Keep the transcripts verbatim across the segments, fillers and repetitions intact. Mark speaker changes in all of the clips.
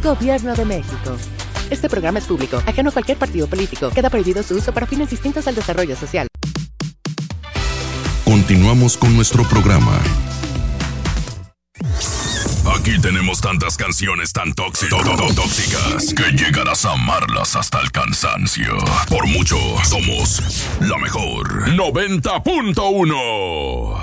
Speaker 1: Gobierno de México. Este programa es público, ajeno a cualquier partido político. Queda prohibido su uso para fines distintos al desarrollo social.
Speaker 2: Continuamos con nuestro programa. Aquí tenemos tantas canciones tan tóxicas, tóxicas que llegarás a amarlas hasta el cansancio. Por mucho, somos la mejor noventa punto uno.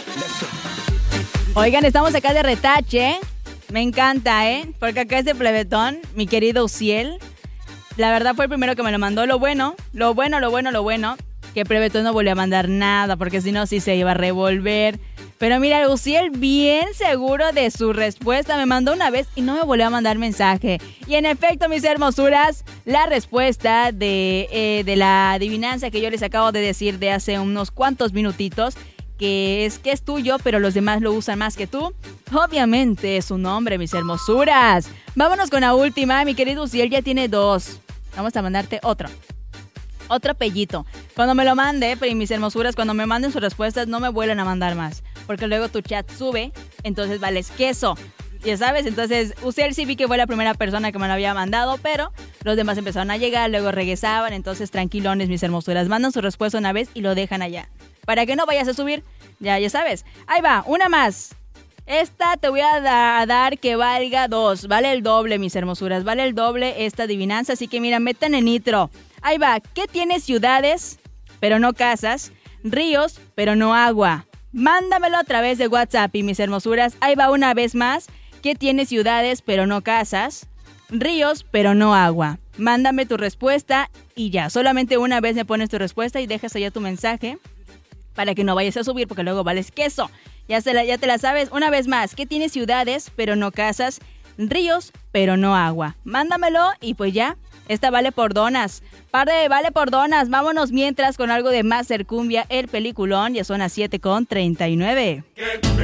Speaker 3: Oigan, estamos acá de retache. Me encanta, ¿eh? Porque acá es de plebetón, mi querido Uciel. La verdad fue el primero que me lo mandó. Lo bueno, lo bueno, lo bueno, lo bueno, que plebetón no volvió a mandar nada, porque si no, sí se iba a revolver. Pero mira, Uciel bien seguro de su respuesta. Me mandó una vez y no me volvió a mandar mensaje. Y en efecto, mis hermosuras, la respuesta de, eh, de la adivinanza que yo les acabo de decir de hace unos cuantos minutitos, que es que es tuyo, pero los demás lo usan más que tú, obviamente es un hombre, mis hermosuras. Vámonos con la última. Mi querido Uciel ya tiene dos. Vamos a mandarte otro. Otro pellito. Cuando me lo mande, pero mis hermosuras, cuando me manden sus respuestas, no me vuelvan a mandar más. Porque luego tu chat sube, entonces vales queso. Ya sabes, entonces Uciel sí vi que fue la primera persona que me lo había mandado, pero los demás empezaron a llegar, luego regresaban, entonces tranquilones, mis hermosuras. Mandan su respuesta una vez y lo dejan allá. Para que no vayas a subir, ya, ya sabes. Ahí va, una más. Esta te voy a, da- a dar que valga dos. Vale el doble, mis hermosuras. Vale el doble esta adivinanza. Así que mira, metan en nitro. Ahí va. ¿Qué tiene ciudades, pero no casas? Ríos, pero no agua. Mándamelo a través de WhatsApp y mis hermosuras. Ahí va una vez más. ¿Qué tiene ciudades, pero no casas? Ríos, pero no agua. Mándame tu respuesta y ya. Solamente una vez me pones tu respuesta y dejas allá tu mensaje para que no vayas a subir porque luego vales queso. Ya, se la, ya te la sabes. Una vez más, ¿qué tiene ciudades, pero no casas? Ríos, pero no agua. Mándamelo y pues ya. Esta vale por donas. Par de vale por donas. Vámonos mientras con algo de Master Cumbia, el peliculón. Ya son las siete con treinta y nueve.